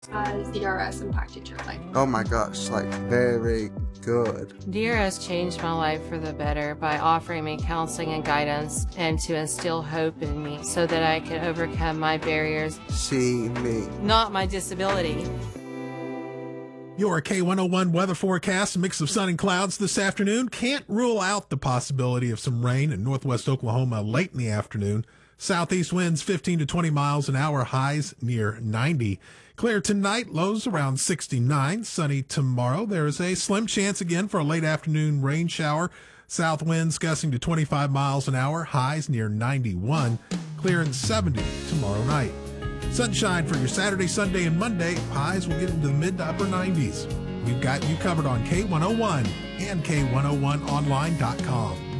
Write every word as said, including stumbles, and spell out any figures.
Has D R S impacted your life? Oh my gosh, like very good. D R S changed my life for the better by offering me counseling and guidance and to instill hope in me so that I could overcome my barriers. See me. Not my disability. Your K one oh one weather forecast, a mix of sun and clouds this afternoon. Can't rule out the possibility of some rain in northwest Oklahoma late in the afternoon. Southeast winds fifteen to twenty miles an hour, highs near ninety. Clear tonight, lows around sixty-nine. Sunny tomorrow. There is a slim chance again for a late afternoon rain shower. South winds gusting to twenty-five miles an hour, highs near ninety-one. Clear and seventy tomorrow night. Sunshine for your Saturday, Sunday, and Monday. Highs will get into the mid to upper nineties. We've got you covered on K one oh one and K one oh one online dot com.